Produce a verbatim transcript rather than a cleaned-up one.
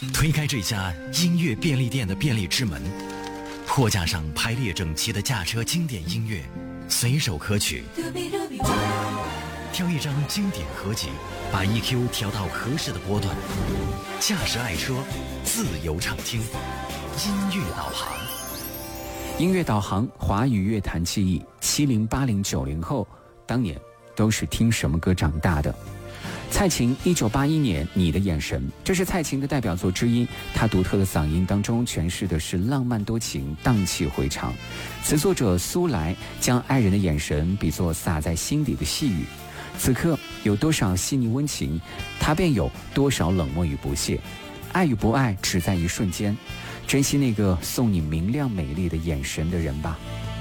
推开这家音乐便利店的便利之门，货架上排列整齐的驾车经典音乐，随手可取。挑一张经典合集，把 E Q 调到合适的波段，驾驶爱车，自由畅听，音乐导航。 音乐导航，华语乐坛记忆，七零八零九零后当年都是听什么歌长大的？蔡琴一九八一年《你的眼神》，这是蔡琴的代表作之一。她独特的嗓音当中诠释的是浪漫多情、荡气回肠。词作者苏来将爱人的眼神比作洒在心底的细雨，此刻有多少细腻温情，他便有多少冷漠与不屑。爱与不爱只在一瞬间，珍惜那个送你明亮美丽的眼神的人吧。